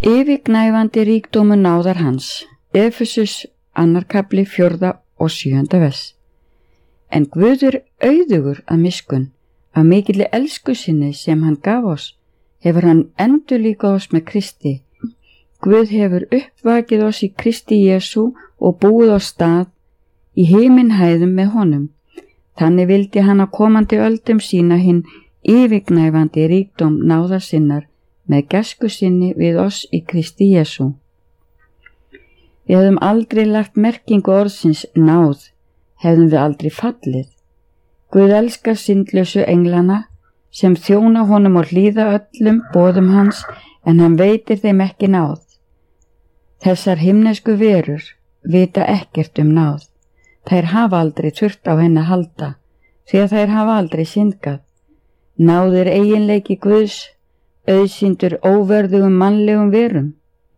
Yfirgnæfandi ríkdómur náðar hans. Efesus 2. kafli 4. og 7. vers. En Guð auðugur að miskunn, af mikilli elsku sinni sem hann gaf oss, hefur hann endurlíkað oss með Kristi. Guð hefur uppvakið oss í Kristi Jesú og búið oss stað í himinhæðum með honum. Þannig vildi hann á komandi öldum sína hinn yfirgnæfandi ríkdóm náðar sinnar með gæsku sinni við oss í Kristi Jesú. Við hefðum aldrei lagt merkingu orðsins náð, hefðum við aldrei fallið. Guð elskar syndlausu englana sem þjóna honum og hlýða öllum boðum hans, en hann veitir þeim ekki náð. Þessar himnesku verur vita ekkert náð. Þær hafa aldrei þurft á henni að halda, því að þær hafa aldrei syndgað. Náð eiginleiki Guðs, auðsýndur óverðugum mannlegum verum.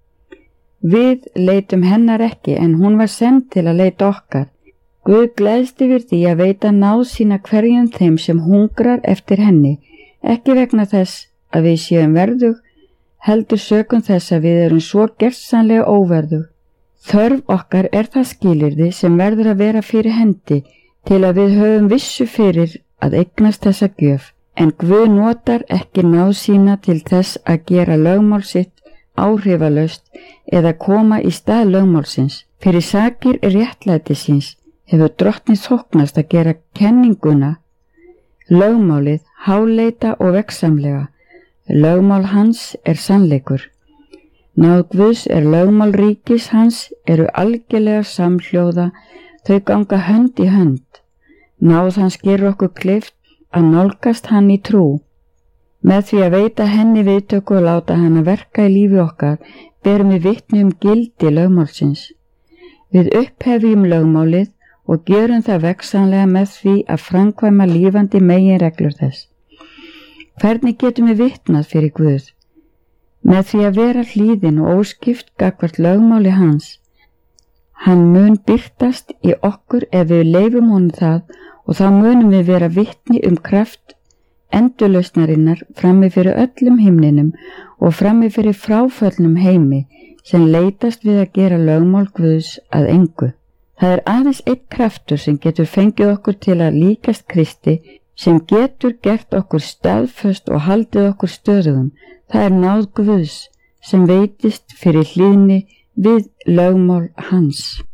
Við leitum hennar ekki, en hún var send til að leita okkar. Guð gleðst yfir því að veita náð sína hverjum þeim sem hungrar eftir henni, ekki vegna þess að við séum verðug, heldur sökum þess að við erum svo gersamlega óverðug. Þörf okkar það skilyrði sem verður að vera fyrir hendi til að við höfum vissu fyrir að eignast þessa gjöf, en Guð notar ekki náð sína til þess að gera lögmál sitt áhrifalaust eða koma í stað lögmálsins. Fyrir sakir réttlætisins hefur drottni þóknast að gera kenninguna, lögmálið, háleita og vegsamlega. Lögmál hans sannleikur. Náð Guðs lögmál ríkis hans eru algjörlega samhljóða, þau ganga hönd í hönd. Náð hans gerur okkur kleift að nálgast hann í trú. Með því að veita henni viðtöku og láta hann að verka í lífi okkar, berum við vitni gildi lögmálsins. Við upphefjum lögmálið og gerum það vegsanlega með því að framkvæma lífandi meginreglur þess. Hvernig getum við vitnað fyrir Guð? Með því að vera hlýðin og óskipt gagnvart lögmáli hans. Hann mun birtast í okkur ef við leyfum honum það, og þá munum við vera vitni kraft endurlausnarinnar frammi fyrir öllum himninum og frammi fyrir fráföllnum heimi sem leitast við að gera lögmál Guðs að engu. Það aðeins einn kraftur sem getur fengið okkur til að líkast Kristi, sem getur gert okkur staðföst og haldið okkur stöðugum. Það náð Guðs sem veitist fyrir hlýðni við lögmál hans.